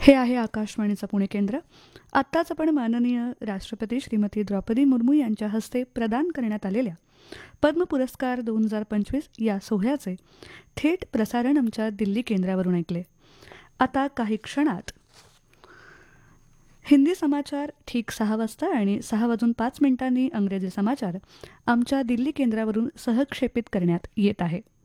हे आहे आकाशवाणीचं पुणे केंद्र. आत्ताच आपण माननीय राष्ट्रपती श्रीमती द्रौपदी मुर्मू यांच्या हस्ते प्रदान करण्यात आलेल्या पद्म पुरस्कार 2025 या सोहळ्याचे थेट प्रसारण आमच्या दिल्ली केंद्रावरून ऐकले. आता काही क्षणात हिंदी समाचार ठीक 6 वाजता आणि 6:05 इंग्रजी समाचार आमच्या दिल्ली केंद्रावरून सहक्षेपित करण्यात येत आहे.